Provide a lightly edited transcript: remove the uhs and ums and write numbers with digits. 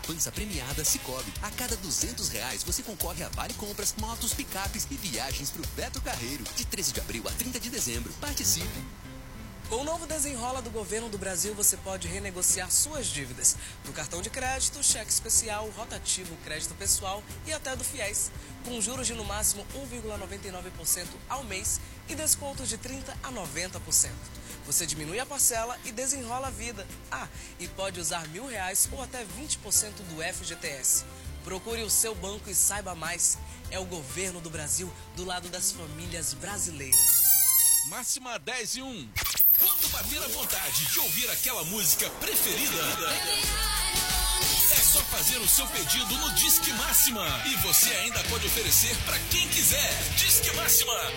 poupança premiada Sicoob. A cada R$200 você concorre a vale compras, motos, picapes e viagens pro Beto Carreiro. De 13 de abril a 30 de dezembro. Participe! Com o novo Desenrola do Governo do Brasil, você pode renegociar suas dívidas do cartão de crédito, cheque especial, rotativo, crédito pessoal e até do FIES, com juros de no máximo 1,99% ao mês e descontos de 30% a 90%. Você diminui a parcela e desenrola a vida. E pode usar R$1.000 ou até 20% do FGTS. Procure o seu banco e saiba mais. É o Governo do Brasil do lado das famílias brasileiras. Máxima 10 e 1. Quando bater a vontade de ouvir aquela música preferida, é só fazer o seu pedido no Disque Máxima. E você ainda pode oferecer para quem quiser. Disque Máxima.